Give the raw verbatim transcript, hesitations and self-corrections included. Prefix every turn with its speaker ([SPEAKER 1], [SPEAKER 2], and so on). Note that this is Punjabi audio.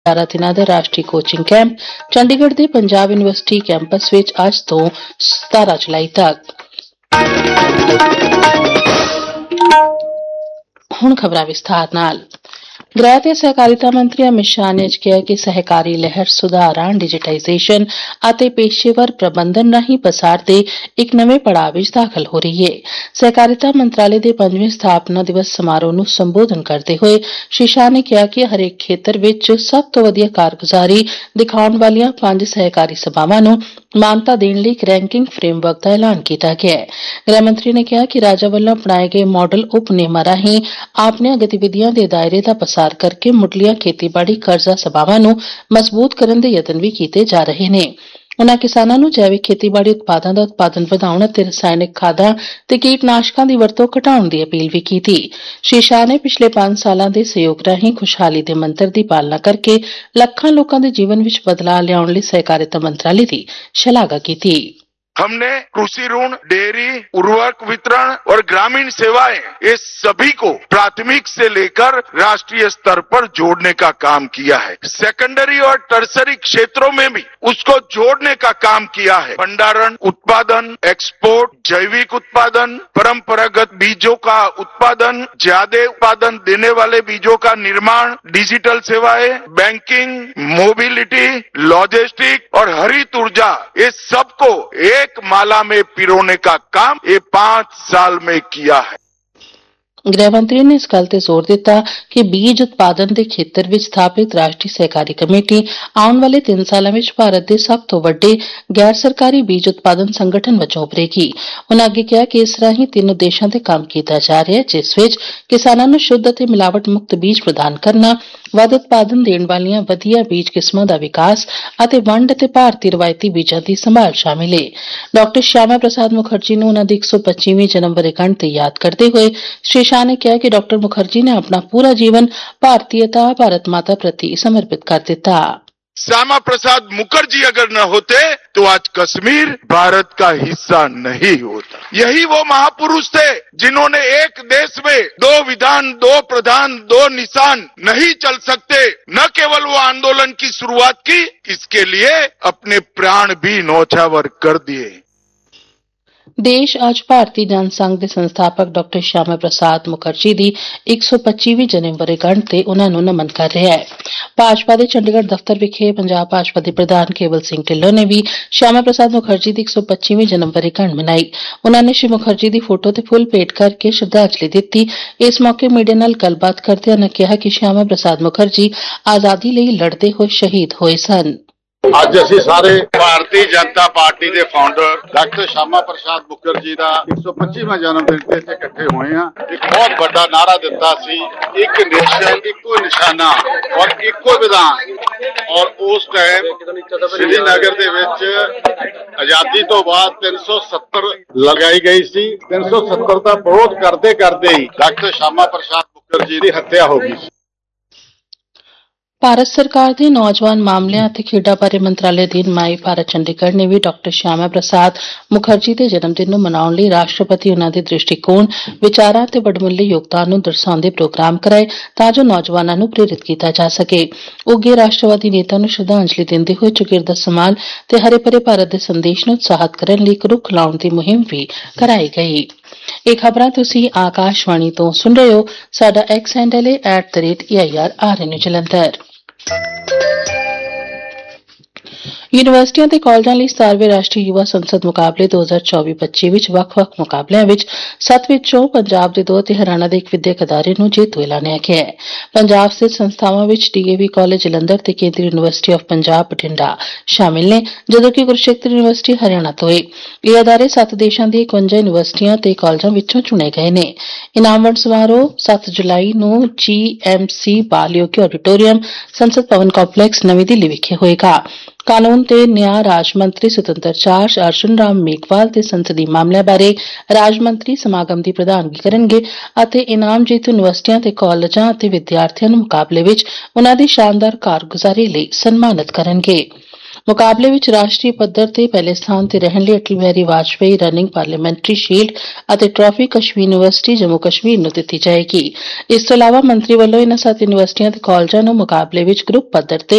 [SPEAKER 1] ਗਿਆਰਾਂ ਦਿਨਾਂ ਦਾ ਰਾਸ਼ਟਰੀ ਕੋਚਿੰਗ ਕੈਂਪ ਚੰਡੀਗੜ੍ਹ ਦੇ ਪੰਜਾਬ ਯੂਨੀਵਰਸਿਟੀ ਕੈਂਪਸ ਵਿੱਚ ਅੱਜ ਤੋਂ ਸਤਾਰਾਂ ਜੁਲਾਈ ਤੱਕ। ਹੁਣ ਖਬਰਾਂ ਵਿਸਥਾਰ ਨਾਲ। ਗ੍ਰਹਿ ਤੇ ਸਹਿਕਾਰਿਤਾ ਮੰਤਰੀ ਅਮਿਤ ਸ਼ਾਹ ਨੇ ਅੱਜ ਕਿਹਾ ਕਿ ਸਹਿਕਾਰੀ ਲਹਿਰ ਸੁਧਾਰਾਂ, ਡਿਜੀਟਾਈਜ਼ੇਸ਼ਨ ਅਤੇ ਪੇਸ਼ੇਵਰ ਪ੍ਰਬੰਧਨ ਰਾਹੀਂ ਪਸਾਰ ਦੇ ਇੱਕ ਨਵੇਂ ਪੜਾਅ ਵਿੱਚ ਦਾਖਲ ਹੋ ਰਹੀ ਹੈ। ਸਹਿਕਾਰਿਤਾ ਮੰਤਰਾਲੇ ਦੇ ਪੰਜਵੇਂ ਸਥਾਪਨਾ ਦਿਵਸ ਸਮਾਰੋਹ ਨੂੰ ਸੰਬੋਧਨ ਕਰਦੇ ਹੋਏ ਸ਼੍ਰੀ ਸ਼ਾਹ ਨੇ ਕਿਹਾ ਕਿ ਹਰੇਕ ਖੇਤਰ ਵਿੱਚ ਸਭ ਤੋਂ ਵਧੀਆ ਕਾਰਗੁਜ਼ਾਰੀ ਦਿਖਾਉਣ ਵਾਲੀਆਂ ਪੰਜ ਸਹਿਕਾਰੀ ਸਭਾਵਾਂ ਨੂੰ ਮਾਨਤਾ ਦੇਣ ਲਈ ਇੱਕ ਰੈਂਕਿੰਗ ਫਰੇਮਵਰਕ ਦਾ ਐਲਾਨ ਕੀਤਾ ਗਿਆ ਹੈ। ਗ੍ਰਹਿ ਮੰਤਰੀ ਨੇ ਕਿਹਾ ਕਿ ਰਾਜਾਂ ਵੱਲੋਂ ਅਪਣਾਏ ਗਏ ਮਾਡਲ ਉਪ ਨਿਯਮਾਂ ਰਾਹੀਂ ਆਪਣੀਆਂ ਗਤੀਵਿਧੀਆਂ ਦੇ ਦਾਇਰੇ ਦਾ ਪਸਾਰ ਕਰਕੇ ਮੁੱਢਲੀਆਂ ਖੇਤੀਬਾੜੀ ਕਰਜ਼ਾ ਸਭਾਵਾਂ ਨੂੰ ਮਜ਼ਬੂਤ ਕਰਨ ਦੇ ਯਤਨ ਵੀ ਕੀਤੇ ਜਾ ਰਹੇ ਨੇ। ਉਨ੍ਹਾਂ ਕਿਸਾਨਾਂ ਨੂੰ ਜੈਵਿਕ ਖੇਤੀਬਾੜੀ ਉਤਪਾਦਾਂ ਦਾ ਉਤਪਾਦਨ ਵਧਾਉਣ ਅਤੇ ਰਸਾਇਣਕ ਖਾਦਾਂ ਤੇ ਕੀਟਨਾਸ਼ਕਾਂ ਦੀ ਵਰਤੋਂ ਘਟਾਉਣ ਦੀ ਅਪੀਲ ਵੀ ਕੀਤੀ। ਸ਼੍ਰੀ ਸ਼ਾਹ ਨੇ ਪਿਛਲੇ ਪੰਜ ਸਾਲਾਂ ਦੇ ਸਹਿਯੋਗ ਰਾਹੀਂ ਖੁਸ਼ਹਾਲੀ ਦੇ ਮੰਤਰ ਦੀ ਪਾਲਣਾ ਕਰਕੇ ਲੱਖਾਂ ਲੋਕਾਂ ਦੇ ਜੀਵਨ ਵਿੱਚ ਬਦਲਾਅ ਲਿਆਉਣ ਲਈ ਸਹਿਕਾਰਿਤਾ ਮੰਤਰਾਲੇ ਦੀ ਸ਼ਲਾਘਾ ਕੀਤੀ।
[SPEAKER 2] हमने कृषि ऋण, डेयरी, उर्वरक वितरण और ग्रामीण सेवाएं ये सभी को प्राथमिक से लेकर राष्ट्रीय स्तर पर जोड़ने का काम किया है। सेकेंडरी और टर्सरी क्षेत्रों में भी उसको जोड़ने का काम किया है। भंडारण, उत्पादन, एक्सपोर्ट, जैविक उत्पादन, परंपरागत बीजों का उत्पादन, ज्यादा उत्पादन देने वाले बीजों का निर्माण, डिजिटल सेवाएं, बैंकिंग, मोबिलिटी, लॉजिस्टिक और हरित ऊर्जा, ये सबको एक माला में पिरोने का काम ये पांच साल में किया है।
[SPEAKER 1] ਗ੍ਰਹਿ ਮੰਤਰੀ ਨੇ ਇਸ ਗੱਲ ਤੇ ਜ਼ੋਰ ਦਿੱਤਾ ਕਿ ਬੀਜ ਉਤਪਾਦਨ ਦੇ ਖੇਤਰ ਵਿੱਚ ਸਥਾਪਿਤ ਰਾਸ਼ਟਰੀ ਸਹਿਕਾਰੀ ਕਮੇਟੀ ਆਉਣ ਵਾਲੇ ਤਿੰਨ ਸਾਲਾਂ ਵਿੱਚ ਭਾਰਤ ਦੇ ਸਭ ਤੋਂ ਵੱਡੇ ਗੈਰ ਸਰਕਾਰੀ ਬੀਜ ਉਤਪਾਦਨ ਸੰਗਠਨ ਵਜੋਂ ਉਭਰੇਗੀ। ਉਨ੍ਹਾਂ ਅੱਗੇ ਕਿਹਾ ਕਿ ਇਸ ਰਾਹੀਂ ਤਿੰਨ ਉਦੇਸ਼ਾਂ ਤੇ ਕੰਮ ਕੀਤਾ ਜਾ ਰਿਹਾ ਹੈ, ਜਿਸ ਵਿੱਚ ਕਿਸਾਨਾਂ ਨੂੰ ਸ਼ੁੱਧ ਅਤੇ ਮਿਲਾਵਟ ਮੁਕਤ ਬੀਜ ਪ੍ਰਦਾਨ ਕਰਨਾ, ਵੱਧ ਉਤਪਾਦਨ ਦੇਣ ਵਾਲੀਆਂ ਵਧੀਆ ਬੀਜ ਕਿਸਮਾਂ ਦਾ ਵਿਕਾਸ ਅਤੇ ਵੰਡ ਅਤੇ ਭਾਰਤੀ ਰਵਾਇਤੀ ਬੀਜਾਂ ਦੀ ਸੰਭਾਲ ਸ਼ਾਮਿਲ ਹੈ। ਡਾਕਟਰ ਸ਼ਿਆਮਾ ਪ੍ਰਸਾਦ ਮੁਖਰਜੀ ਨੂੰ ਉਨ੍ਹਾਂ ਦੀ ਇੱਕ ਸੌ ਪੱਚੀਵੀਂ ਜਨਮ ਵਰ੍ਹੇਗੰਢ ਤੇ ਯਾਦ ਕਰਦੇ ਹੋਏ ਸ਼੍ਰੀ शाह ने कहा कि डॉक्टर मुखर्जी ने अपना पूरा जीवन भारतीयता, भारत माता प्रति समर्पित कर दिता।
[SPEAKER 2] श्यामा प्रसाद मुखर्जी अगर न होते तो आज कश्मीर भारत का हिस्सा नहीं होता। यही वो महापुरुष थे जिन्होंने एक देश में दो विधान, दो प्रधान, दो निशान नहीं चल सकते, न केवल वो आंदोलन की शुरुआत की, इसके लिए अपने प्राण भी न्यौछावर कर दिए।
[SPEAKER 1] देश आज भारतीय जनसंघ ਦੇ ਸੰਸਥਾਪਕ ਡਾਕਟਰ ਸ਼ਿਆਮਾ ਪ੍ਰਸਾਦ ਮੁਖਰਜੀ ਦੀ ਇੱਕ ਸੌ ਪੱਚੀਵੀਂ ਜਨਮ ਵਰ੍ਹੇਗੰਢ ਤੇ ਉਨ੍ਹਾਂ ਨੂੰ ਨਮਨ ਕਰ ਰਿਹਾ ਹੈ। ਭਾਜਪਾ ਦੇ ਚੰਡੀਗੜ੍ਹ ਦਫ਼ਤਰ ਵਿਖੇ ਪੰਜਾਬ ਭਾਜਪਾ ਦੇ ਪ੍ਰਧਾਨ ਕੇਵਲ ਸਿੰਘ ਢਿੱਲੋਂ ਨੇ ਵੀ ਸ਼ਿਆਮਾ ਪ੍ਰਸਾਦ ਮੁਖਰਜੀ ਦੀ ਇੱਕ ਸੌ ਪੱਚੀਵੀਂ ਜਨਮ ਵਰ੍ਹੇਗੰਢ ਮਨਾਈ। ਉਨ੍ਹਾਂ ਨੇ ਸ਼੍ਰੀ ਮੁਖਰਜੀ ਦੀ ਫੋਟੋ ਤੇ ਫੁੱਲ ਭੇਟ ਕਰਕੇ ਸ਼ਰਧਾਂਜਲੀ ਦਿੱਤੀ। ਇਸ ਮੌਕੇ ਮੀਡੀਆ ਨਾਲ ਗੱਲਬਾਤ ਕਰਦਿਆਂ ਉਨ੍ਹਾਂ ਕਿਹਾ ਕਿ ਸ਼ਿਆਮਾ ਪ੍ਰਸਾਦ ਮੁਖਰਜੀ ਆਜ਼ਾਦੀ ਲਈ ਲੜਦੇ ਹੋਏ ਸ਼ਹੀਦ ਹੋਏ ਸਨ।
[SPEAKER 3] ਅੱਜ ਅਸੀਂ ਸਾਰੇ ਭਾਰਤੀ ਜਨਤਾ ਪਾਰਟੀ ਦੇ ਫਾਊਂਡਰ ਡਾਕਟਰ ਸ਼ਿਆਮਾ ਪ੍ਰਸਾਦ ਮੁਖਰਜੀ ਦਾ ਇੱਕ ਸੌ ਪੱਚੀਵਾਂ ਜਨਮ ਦਿਨ ਤੇ ਇੱਥੇ ਇਕੱਠੇ ਹੋਏ ਹਾਂ। ਇੱਕ ਬਹੁਤ ਵੱਡਾ ਨਾਰਾ ਦਿੱਤਾ ਸੀ, ਇੱਕ ਨੇਸ਼ਨ, ਇੱਕੋ ਨਿਸ਼ਾਨਾ ਔਰ ਇੱਕੋ ਵਿਧਾਨ। ਔਰ ਉਸ ਟਾਈਮ ਸ਼੍ਰੀਨਗਰ ਦੇ ਵਿੱਚ ਆਜ਼ਾਦੀ ਤੋਂ ਬਾਅਦ ਤਿੰਨ ਸੌ ਸੱਤਰ ਲਗਾਈ ਗਈ ਸੀ। ਤਿੰਨ ਸੌ ਸੱਤਰ ਦਾ ਵਿਰੋਧ ਕਰਦੇ ਕਰਦੇ ਹੀ ਡਾਕਟਰ ਸ਼ਿਆਮਾ ਪ੍ਰਸਾਦ ਮੁਖਰਜੀ ਦੀ ਹੱਤਿਆ ਹੋ ਗਈ ਸੀ।
[SPEAKER 1] ਭਾਰਤ ਸਰਕਾਰ ਦੇ ਨੌਜਵਾਨ ਮਾਮਲਿਆਂ ਅਤੇ ਖੇਡਾਂ ਬਾਰੇ ਮੰਤਰਾਲੇ ਅਧੀਨ ਮਾਈ ਭਾਰਤ ਚੰਡੀਗੜ੍ਹ ਨੇ ਵੀ ਡਾਕਟਰ ਸ਼ਿਆਮਾ ਪ੍ਰਸਾਦ ਮੁਖਰਜੀ ਦੇ ਜਨਮ ਦਿਨ ਨੂੰ ਮਨਾਉਣ ਲਈ ਰਾਸ਼ਟਰਪਤੀ ਉਨ੍ਹਾਂ ਦੇ ਦ੍ਰਿਸ਼ਟੀਕੋਣ, ਵਿਚਾਰਾਂ ਤੇ ਵਡਮੁੱਲੇ ਯੋਗਦਾਨ ਨੂੰ ਦਰਸਾਉਂਦੇ ਪ੍ਰੋਗਰਾਮ ਕਰਾਏ ਤਾਂ ਜੋ ਨੌਜਵਾਨਾਂ ਨੂੰ ਪ੍ਰੇਰਿਤ ਕੀਤਾ ਜਾ ਸਕੇ। ਉੱਘੇ ਰਾਸ਼ਟਰਵਾਦੀ ਨੇਤਾ ਨੂੰ ਸ਼ਰਧਾਂਜਲੀ ਦਿੰਦੇ ਹੋਏ ਚੌਗਿਰਦਾ ਸਮਾਨ ਤੇ ਹਰੇ ਭਰੇ ਭਾਰਤ ਦੇ ਸੰਦੇਸ਼ ਨੂੰ ਉਤਸ਼ਾਹਿਤ ਕਰਨ ਲਈ ਇੱਕ ਰੁੱਖ ਲਾਉਣ ਦੀ ਮੁਹਿੰਮ ਵੀ ਕਰਾਈ ਗਈ। ਇਹ ਖਬਰਾਂ ਤੁਸੀਂ ਆਕਾਸ਼ਵਾਣੀ ਤੋਂ ਸੁਣ ਰਹੇ ਹੋ। ਸਾਡਾ ਐਕਸ ਹੈਂਡਲ ਹੈ at the rate A I R R ਐਨ ਜਲੰਧਰ। ਯੂਨੀਵਰਸਿਟੀਆਂ ਤੇ ਕਾਲਜਾਂ ਲਈ ਸਤਾਰਵੇਂ ਰਾਸ਼ਟਰੀ ਯੁਵਾ ਸੰਸਦ ਮੁਕਾਬਲੇ ਦੋ ਹਜ਼ਾਰ ਚੌਵੀ ਪੱਚੀ ਵਿੱਚ ਵੱਖ-ਵੱਖ ਮੁਕਾਬਲਿਆਂ ਵਿੱਚ ਸੱਤ ਵਿੱਚੋਂ ਪੰਜਾਬ ਦੇ ਦੋ ਅਤੇ ਹਰਿਆਣਾ ਦੇ ਇੱਕ ਵਿਦਿਅਕ ਅਦਾਰੇ ਨੂੰ ਜੇਤੂ ਐਲਾਨਿਆ ਗਿਆ ਹੈ। ਪੰਜਾਬ ਸਥਿਤ ਸੰਸਥਾਵਾਂ ਵਿੱਚ D A we college Jalandhar ਤੇ ਕੇਂਦਰੀ ਯੂਨੀਵਰਸਿਟੀ ਆਫ ਪੰਜਾਬ ਬਠਿੰਡਾ ਸ਼ਾਮਿਲ ਨੇ, ਜਦੋਂ ਕਿ ਕੁਰੂਕਸ਼ੇਤਰ ਯੂਨੀਵਰਸਿਟੀ ਹਰਿਆਣਾ ਤੋਂ ਹੈ। ਇਹ ਅਦਾਰੇ ਸੱਤ ਦੇਸ਼ਾਂ ਦੀ ਇਕਵੰਜਾ ਯੂਨੀਵਰਸਿਟੀਆਂ ਤੇ ਕਾਲਜਾਂ ਵਿੱਚੋਂ ਚੁਣੇ ਗਏ ਨੇ। ਇਨਾਮ ਵੰਡ ਸਮਾਰੋਹ ਸੱਤ ਜੁਲਾਈ ਨੂੰ ਜੀ ਐਮ ਸੀ ਬਾਲ ਯੋਗੀ ਆਡੀਟੋਰੀਅਮ, ਸੰਸਦ ਭਵਨ ਕੰਪਲੈਕਸ, ਨਵੀਂ ਦਿੱਲੀ ਵਿਖੇ ਹੋਏਗਾ। ਕਾਨੂੰਨ ਤੇ ਨਿਆਂ ਰਾਜ ਮੰਤਰੀ ਸੁਤੰਤਰ ਚਾਰਜ ਅਰਜੁਨ ਰਾਮ ਮੇਘਵਾਲ ਤੇ ਸੰਸਦੀ ਮਾਮਲਿਆਂ ਬਾਰੇ ਰਾਜ ਮੰਤਰੀ ਸਮਾਗਮ ਦੀ ਪ੍ਰਧਾਨਗੀ ਕਰਨਗੇ ਅਤੇ ਇਨਾਮ ਜੇਤੂ ਯੂਨੀਵਰਸਿਟੀਆਂ ਤੇ ਕਾਲਜਾਂ ਅਤੇ ਵਿਦਿਆਰਥੀਆਂ ਨੂੰ ਮੁਕਾਬਲੇ ਵਿੱਚ ਉਨ੍ਹਾਂ ਦੀ ਸ਼ਾਨਦਾਰ ਕਾਰਗੁਜ਼ਾਰੀ ਲਈ ਸਨਮਾਨਿਤ ਕਰਨਗੇ। ਮੁਕਾਬਲੇ ਵਿੱਚ ਰਾਸ਼ਟਰੀ ਪੱਧਰ ਤੇ ਪਹਿਲੇ ਸਥਾਨ ਤੇ ਰਹਿਣ ਲਈ Atal Bihari Vajpayee running parliamentary shield ਅਤੇ ਟਰਾਫੀ ਕਸ਼ਮੀਰ ਯੂਨੀਵਰਸਿਟੀ ਜੰਮੂ ਕਸ਼ਮੀਰ ਨੂੰ ਦਿੱਤੀ ਜਾਏਗੀ। ਇਸ ਤੋਂ ਇਲਾਵਾ ਮੰਤਰੀ ਵੱਲੋਂ ਇਨ੍ਹਾਂ ਸੱਤ ਯੂਨੀਵਰਸਿਟੀਆਂ ਤੇ ਕਾਲਜਾਂ ਨੂੰ ਮੁਕਾਬਲੇ ਵਿੱਚ ਗਰੁੱਪ ਪੱਧਰ ਤੇ